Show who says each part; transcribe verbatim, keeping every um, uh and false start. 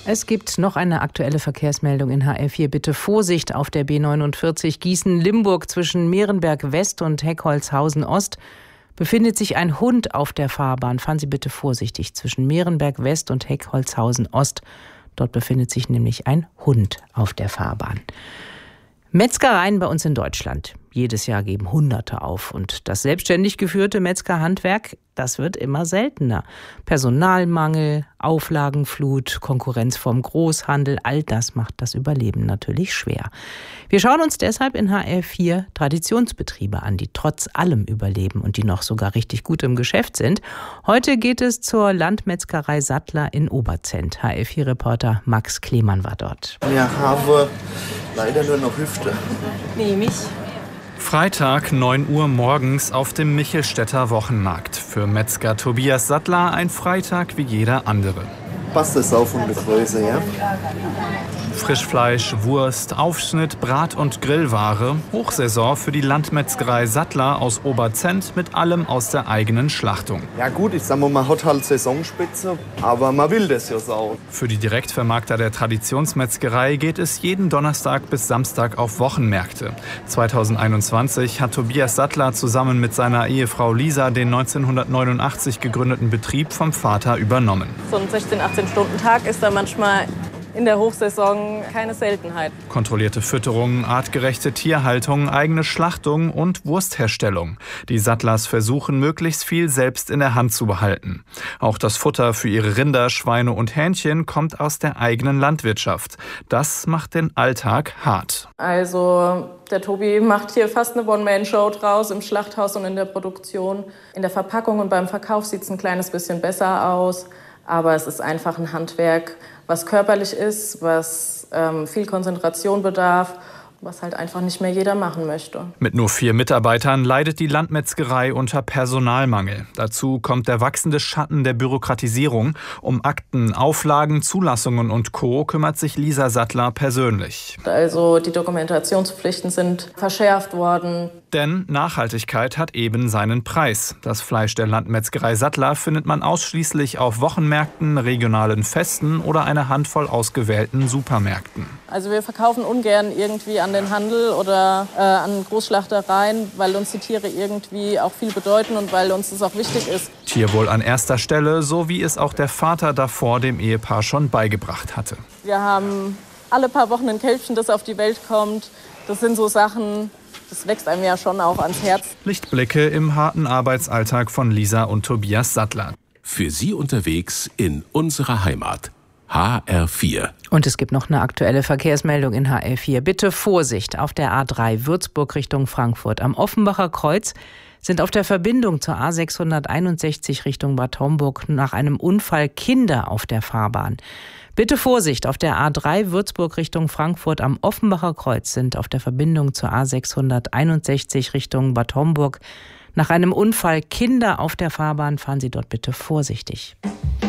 Speaker 1: Es gibt noch eine aktuelle Verkehrsmeldung in H R vier. Bitte Vorsicht auf der B neunundvierzig Gießen-Limburg zwischen Meerenberg West und Heckholzhausen Ost. Befindet sich ein Hund auf der Fahrbahn. Fahren Sie bitte vorsichtig zwischen Meerenberg West und Heckholzhausen Ost. Dort befindet sich nämlich ein Hund auf der Fahrbahn. Metzgereien bei uns in Deutschland. Jedes Jahr geben Hunderte auf. Und das selbstständig geführte Metzgerhandwerk, das wird immer seltener. Personalmangel, Auflagenflut, Konkurrenz vom Großhandel, all das macht das Überleben natürlich schwer. Wir schauen uns deshalb in H R vier Traditionsbetriebe an, die trotz allem überleben und die noch sogar richtig gut im Geschäft sind. Heute geht es zur Landmetzgerei Sattler in Oberzent. H R vier Reporter Max Klemann war dort.
Speaker 2: Wir haben leider nur noch Hüfte.
Speaker 3: Nehme ich.
Speaker 4: Freitag, neun Uhr morgens auf dem Michelstädter Wochenmarkt. Für Metzger Tobias Sattler ein Freitag wie jeder andere.
Speaker 2: Passt es auf und Größe, ja?
Speaker 4: Frischfleisch, Wurst, Aufschnitt, Brat- und Grillware. Hochsaison für die Landmetzgerei Sattler aus Oberzent mit allem aus der eigenen Schlachtung.
Speaker 2: Ja gut, ich sag mal, man hat halt Saisonspitze, aber man will das ja so.
Speaker 4: Für die Direktvermarkter der Traditionsmetzgerei geht es jeden Donnerstag bis Samstag auf Wochenmärkte. zweitausendeinundzwanzig hat Tobias Sattler zusammen mit seiner Ehefrau Lisa den neunzehnhundertneunundachtzig gegründeten Betrieb vom Vater übernommen.
Speaker 3: So ein sechzehn-, achtzehn-Stunden-Tag ist da manchmal in der Hochsaison keine Seltenheit.
Speaker 4: Kontrollierte Fütterung, artgerechte Tierhaltung, eigene Schlachtung und Wurstherstellung. Die Sattlers versuchen, möglichst viel selbst in der Hand zu behalten. Auch das Futter für ihre Rinder, Schweine und Hähnchen kommt aus der eigenen Landwirtschaft. Das macht den Alltag hart.
Speaker 3: Also der Tobi macht hier fast eine One-Man-Show draus im Schlachthaus und in der Produktion. In der Verpackung und beim Verkauf sieht es ein kleines bisschen besser aus. Aber es ist einfach ein Handwerk, was körperlich ist, was ähm, viel Konzentration bedarf, was halt einfach nicht mehr jeder machen möchte.
Speaker 4: Mit nur vier Mitarbeitern leidet die Landmetzgerei unter Personalmangel. Dazu kommt der wachsende Schatten der Bürokratisierung. Um Akten, Auflagen, Zulassungen und Co. kümmert sich Lisa Sattler persönlich.
Speaker 3: Also die Dokumentationspflichten sind verschärft worden.
Speaker 4: Denn Nachhaltigkeit hat eben seinen Preis. Das Fleisch der Landmetzgerei Sattler findet man ausschließlich auf Wochenmärkten, regionalen Festen oder einer Handvoll ausgewählten Supermärkten.
Speaker 3: Also wir verkaufen ungern irgendwie an den Handel oder äh, an Großschlachtereien, weil uns die Tiere irgendwie auch viel bedeuten und weil uns das auch wichtig ist.
Speaker 4: Tierwohl an erster Stelle, so wie es auch der Vater davor dem Ehepaar schon beigebracht hatte.
Speaker 3: Wir haben alle paar Wochen ein Kälbchen, das auf die Welt kommt. Das sind so Sachen, das wächst einem ja schon auch ans Herz.
Speaker 4: Lichtblicke im harten Arbeitsalltag von Lisa und Tobias Sattler.
Speaker 5: Für Sie unterwegs in unserer Heimat. H R vier.
Speaker 1: Und es gibt noch eine aktuelle Verkehrsmeldung in H R vier. Bitte Vorsicht auf der A drei Würzburg Richtung Frankfurt. Am Offenbacher Kreuz sind auf der Verbindung zur A sechshunderteinundsechzig Richtung Bad Homburg nach einem Unfall Kinder auf der Fahrbahn. Bitte Vorsicht auf der A drei Würzburg Richtung Frankfurt. Am Offenbacher Kreuz sind auf der Verbindung zur A sechshunderteinundsechzig Richtung Bad Homburg nach einem Unfall Kinder auf der Fahrbahn. Fahren Sie dort bitte vorsichtig.